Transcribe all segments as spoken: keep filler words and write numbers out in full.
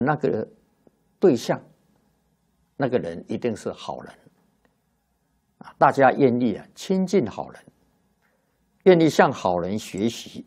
那个对象，那个人一定是好人啊！大家愿意啊亲近好人，愿意向好人学习。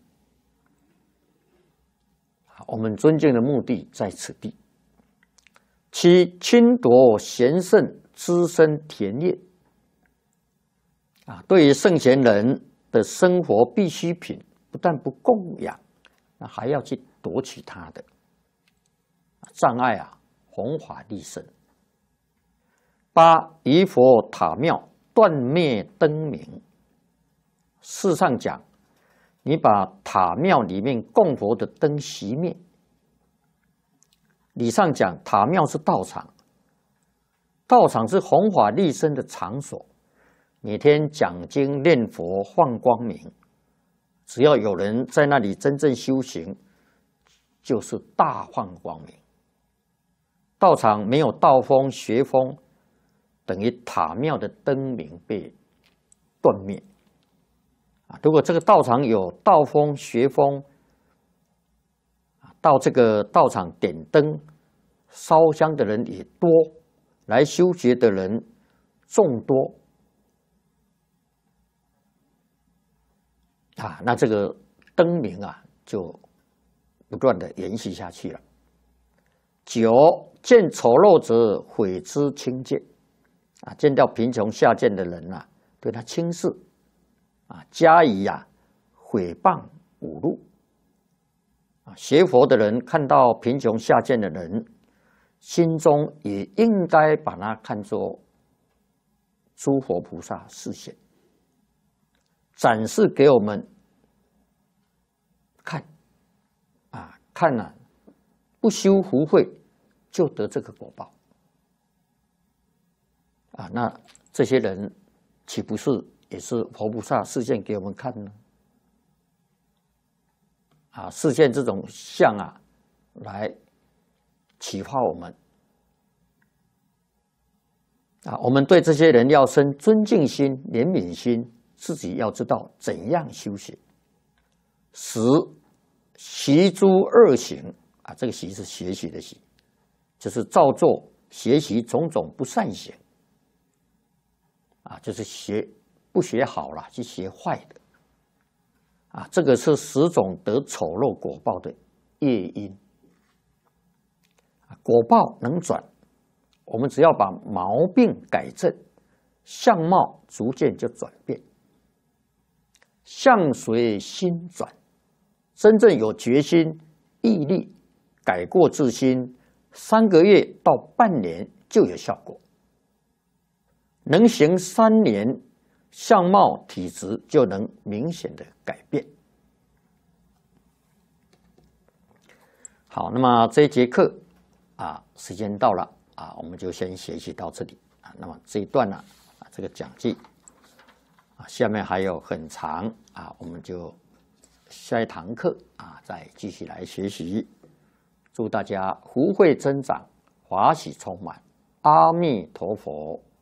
我们尊敬的目的在此地。七，侵夺贤圣滋生田业啊！对于圣贤人的生活必需品，不但不供养，那还要去夺取他的，障碍啊，弘法利生。八，以佛塔庙断灭灯明。事上讲，你把塔庙里面供佛的灯熄灭。理上讲，塔庙是道场，道场是弘法利生的场所，每天讲经念佛放光明，只要有人在那里真正修行，就是大放光明。道场没有道风学风，等于塔庙的灯明被断灭。如果这个道场有道风学风，到这个道场点灯烧香的人也多，来修学的人众多啊，那这个灯明啊就不断的延续下去了。九，见丑陋者毁之轻贱啊，见到贫穷下贱的人啊，对他轻视啊，加以啊毁谤侮辱啊。学佛的人看到贫穷下贱的人，心中也应该把他看作诸佛菩萨示现，展示给我们看啊，看啊，不修福慧就得这个果报啊。那这些人岂不是也是佛菩萨示现给我们看呢？啊，示现这种相啊，来启发我们啊。我们对这些人要生尊敬心、怜悯心，自己要知道怎样修行。十，习诸恶行啊，这个习是学习的习，就是照做学习种种不善行啊，就是学不学好了，去学坏的啊。这个是十种得丑陋果报的业因。果报能转，我们只要把毛病改正，相貌逐渐就转变。相随心转，真正有决心、毅力，改过自新，三个月到半年就有效果。能行三年，相貌体质就能明显的改变。好，那么这一节课啊，时间到了啊，我们就先学习到这里啊。那么这一段呢啊，这个讲记啊，下面还有很长啊，我们就下一堂课啊再继续来学习。祝大家福慧增长，法喜充满。阿弥陀佛。